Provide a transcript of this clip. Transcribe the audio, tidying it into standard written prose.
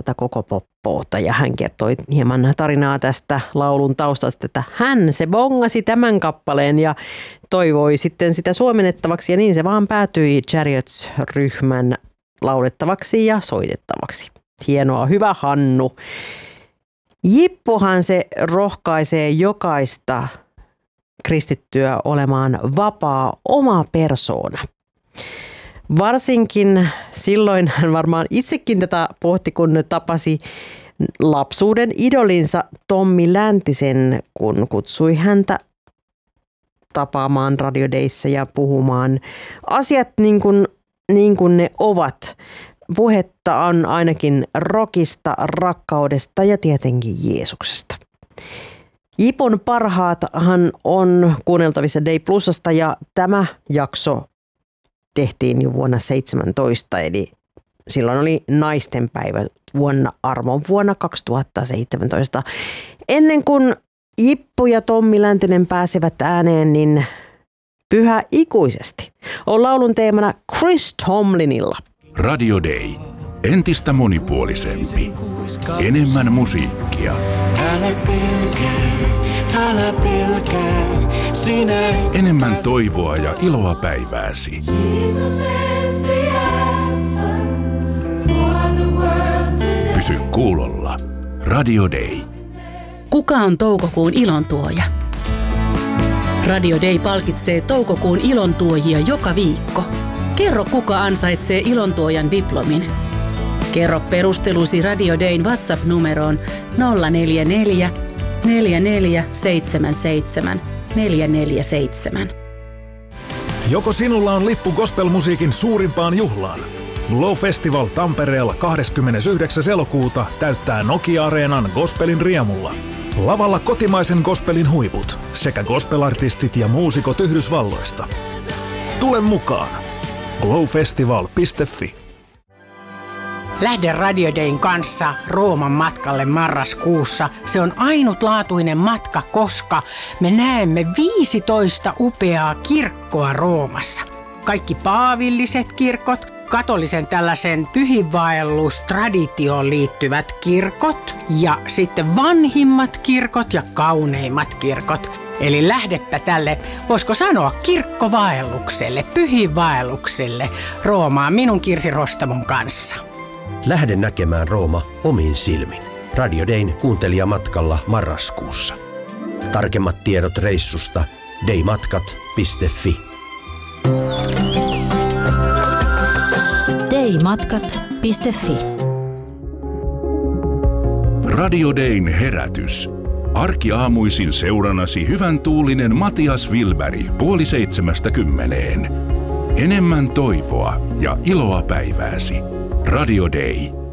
tätä koko poppoota ja hän kertoi hieman tarinaa tästä laulun taustasta, että hän se bongasi tämän kappaleen ja toivoi sitten sitä suomennettavaksi ja niin se vaan päätyi Chariots-ryhmän laulettavaksi ja soitettavaksi. Hienoa, hyvä Hannu. Jippohan se rohkaisee jokaista kristittyä olemaan vapaa oma persoona. Varsinkin silloin hän varmaan itsekin tätä pohti, kun tapasi lapsuuden idolinsa Tommi Läntisen, kun kutsui häntä tapaamaan Radio Dayssä ja puhumaan asiat niin kuin ne ovat. Puhetta on ainakin rockista, rakkaudesta ja tietenkin Jeesuksesta. Jipon parhaathan on kuunneltavissa Day Plusasta ja tämä jakso tehtiin jo vuonna 2017, eli silloin oli naistenpäivä armon vuonna 2017. Ennen kuin Jippo ja Tommi Läntinen pääsevät ääneen, niin Pyhä ikuisesti on laulun teemana Chris Tomlinilla. Radio Day. Entistä monipuolisempi. Enemmän musiikkia. Älä pelkää, enemmän toivoa ja iloa päivääsi. Pysy kuulolla. Radio Day. Kuka on toukokuun ilontuoja? Radio Day palkitsee toukokuun ilontuojia joka viikko. Kerro, kuka ansaitsee ilontuojan diplomin. Kerro perustelusi Radio Dayn WhatsApp-numeroon 044 4477 447. Joko sinulla on lippu gospelmusiikin suurimpaan juhlaan? Glow Festival Tampereella 29. elokuuta täyttää Nokia-areenan gospelin riemulla. Lavalla kotimaisen gospelin huiput sekä gospelartistit ja muusikot Yhdysvalloista. Tule mukaan! glowfestival.fi. Lähde Radio Dayn kanssa Rooman matkalle marraskuussa. Se on ainutlaatuinen matka, koska me näemme 15 upeaa kirkkoa Roomassa. Kaikki paavilliset kirkot, katolisen tällaisen pyhinvaellustraditioon liittyvät kirkot ja sitten vanhimmat kirkot ja kauneimmat kirkot. Eli lähdepä tälle, voisiko sanoa, kirkkovaellukselle, pyhinvaellukselle Roomaan minun Kirsi Rostamon kanssa. Lähde näkemään Rooma omin silmin. Radio Dayn kuuntelijamatkalla marraskuussa. Tarkemmat tiedot reissusta daymatkat.fi. daymatkat.fi. Radio Dayn herätys. Arkiaamuisin seurannasi hyvän tuulinen Matias Wilberg 6:30. Enemmän toivoa ja iloa päivääsi. Radio Day.